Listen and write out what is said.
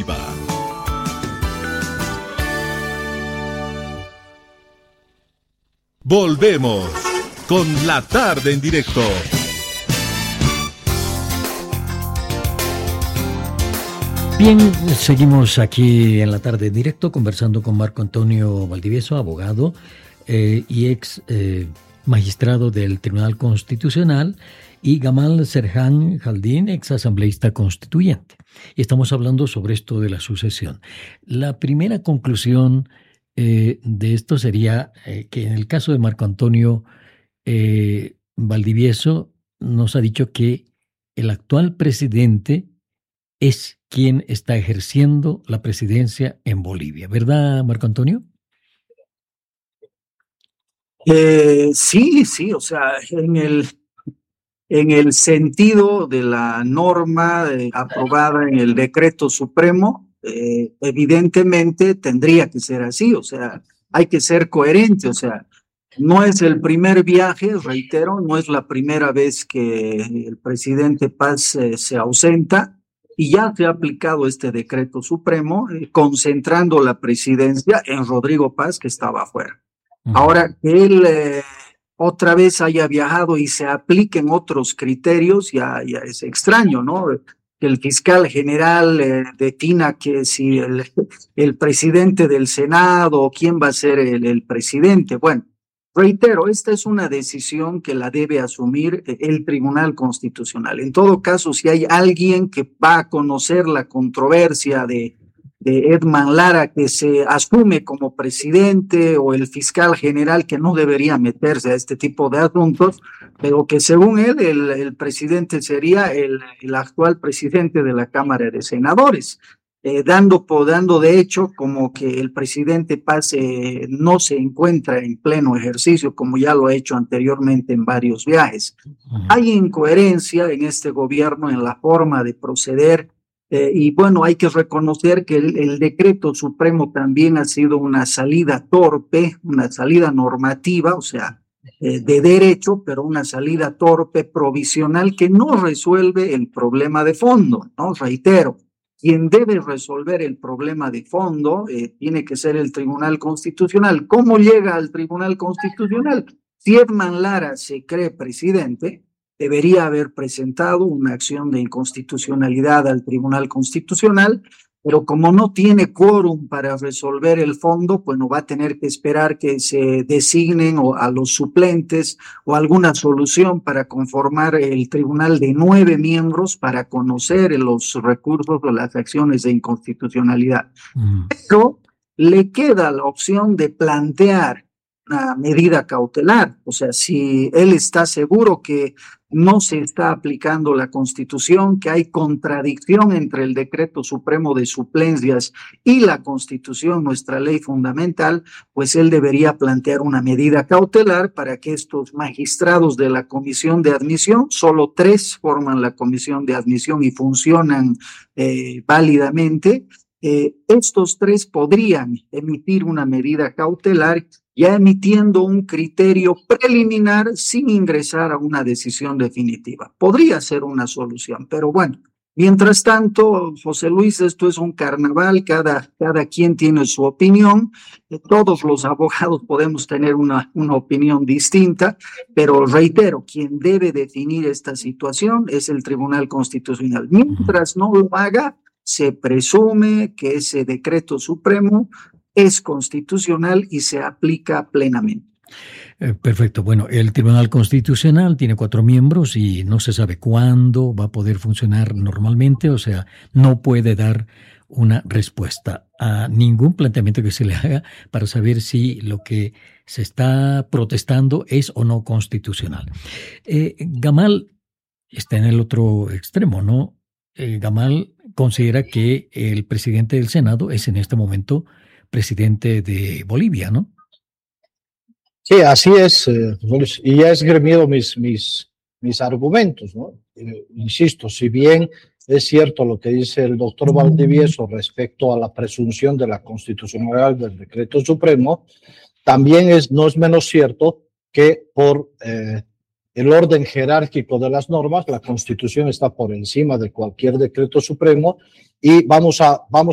exclusiva. Volvemos con La Tarde en Directo. Bien, seguimos aquí en La Tarde en Directo conversando con Marco Antonio Valdivieso, abogado y ex magistrado del Tribunal Constitucional, y Gamal Serhan Jaldín, ex asambleísta constituyente. Y estamos hablando sobre esto de la sucesión. La primera conclusión de esto sería que en el caso de Marco Antonio Valdivieso nos ha dicho que el actual presidente es quien está ejerciendo la presidencia en Bolivia. ¿Verdad, Marco Antonio? Sí, o sea, en el sentido de la norma aprobada en el decreto supremo, evidentemente tendría que ser así, o sea, hay que ser coherente, o sea, no es el primer viaje, reitero, no es la primera vez que el presidente Paz se ausenta, y ya se ha aplicado este decreto supremo, concentrando la presidencia en Rodrigo Paz, que estaba afuera. Ahora que él otra vez haya viajado y se apliquen otros criterios, ya es extraño, ¿no? Que el fiscal general defina que si el presidente del Senado o quién va a ser el presidente. Bueno, reitero, esta es una decisión que la debe asumir el Tribunal Constitucional. En todo caso, si hay alguien que va a conocer la controversia de Edman Lara, que se asume como presidente, o el fiscal general, que no debería meterse a este tipo de asuntos, pero que según él el presidente sería el actual presidente de la Cámara de Senadores, dando de hecho como que el presidente Paz no se encuentra en pleno ejercicio, como ya lo ha hecho anteriormente en varios viajes. Hay incoherencia en este gobierno en la forma de proceder. Y bueno, hay que reconocer que el decreto supremo también ha sido una salida torpe, una salida normativa, o sea, de derecho, pero una salida torpe, provisional, que no resuelve el problema de fondo, ¿no? Reitero, quien debe resolver el problema de fondo tiene que ser el Tribunal Constitucional. ¿Cómo llega al Tribunal Constitucional? Si Edman Lara se cree presidente, debería haber presentado una acción de inconstitucionalidad al Tribunal Constitucional, pero como no tiene quórum para resolver el fondo, pues no va a tener que esperar que se designen a los suplentes o alguna solución para conformar el tribunal de 9 miembros para conocer los recursos o las acciones de inconstitucionalidad. Pero le queda la opción de plantear una medida cautelar, o sea, si él está seguro que no se está aplicando la Constitución, que hay contradicción entre el decreto supremo de suplencias y la Constitución, nuestra ley fundamental, pues él debería plantear una medida cautelar para que estos magistrados de la comisión de admisión, solo 3 forman la comisión de admisión y funcionan válidamente, estos 3 podrían emitir una medida cautelar, ya emitiendo un criterio preliminar sin ingresar a una decisión definitiva. Podría ser una solución, pero bueno, mientras tanto, José Luis, esto es un carnaval, cada quien tiene su opinión, todos los abogados podemos tener una opinión distinta, pero reitero, quien debe definir esta situación es el Tribunal Constitucional. Mientras no lo haga, se presume que ese decreto supremo es constitucional y se aplica plenamente. Perfecto. Bueno, el Tribunal Constitucional tiene 4 miembros y no se sabe cuándo va a poder funcionar normalmente, o sea, no puede dar una respuesta a ningún planteamiento que se le haga para saber si lo que se está protestando es o no constitucional. Gamal está en el otro extremo, ¿no? Gamal considera que el presidente del Senado es en este momento presidente de Bolivia, ¿no? Sí, así es, y ya he esgrimido mis argumentos, ¿no? Insisto, si bien es cierto lo que dice el doctor Valdivieso respecto a la presunción de la constitucionalidad del decreto supremo, también no es menos cierto que por el orden jerárquico de las normas, la Constitución está por encima de cualquier decreto supremo, y vamos a